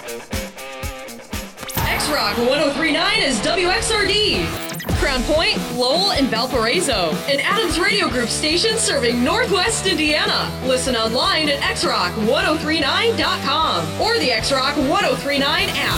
X-Rock 1039 is WXRD. Crown Point, Lowell, and Valparaiso. An Adams Radio Group station serving Northwest Indiana. Listen online at xrock1039.com or the X-Rock 1039 app.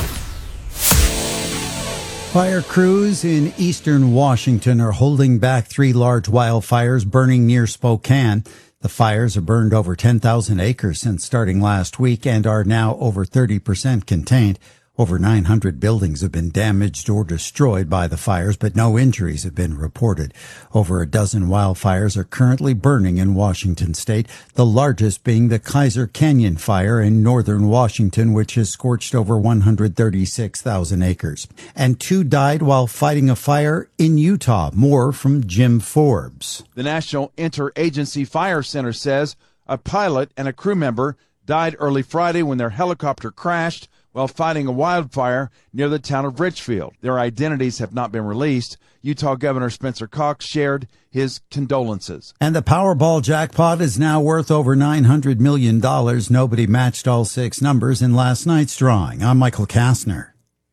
Fire crews in eastern Washington are holding back 3 large wildfires burning near Spokane. The fires have burned over 10,000 acres since starting last week and are now over 30% contained. Over 900 buildings have been damaged or destroyed by the fires, but no injuries have been reported. Over a dozen wildfires are currently burning in Washington state, the largest being the Kaiser Canyon fire in northern Washington, which has scorched over 136,000 acres. And 2 died while fighting a fire in Utah. More from Jim Forbes. The National Interagency Fire Center says a pilot and a crew member died early Friday when their helicopter crashed while fighting a wildfire near the town of Richfield. Their identities have not been released. Utah Governor Spencer Cox shared his condolences. And the Powerball jackpot is now worth over $900 million. Nobody matched all 6 numbers in last night's drawing. I'm Michael Kastner.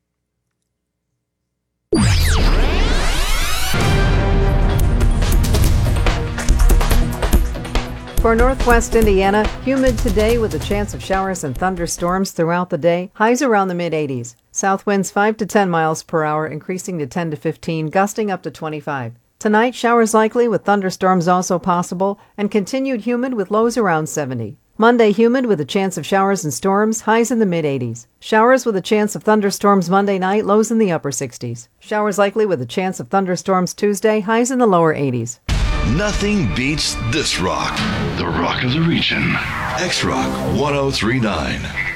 For Northwest Indiana, humid today with a chance of showers and thunderstorms throughout the day. Highs around the mid-80s. South winds 5 to 10 miles per hour, increasing to 10 to 15, gusting up to 25. Tonight, showers likely with thunderstorms also possible, and continued humid with lows around 70. Monday, humid with a chance of showers and storms, highs in the mid-80s. Showers with a chance of thunderstorms Monday night, lows in the upper 60s. Showers likely with a chance of thunderstorms Tuesday, highs in the lower 80s. Nothing beats this rock. The rock of the region. X-Rock 1039.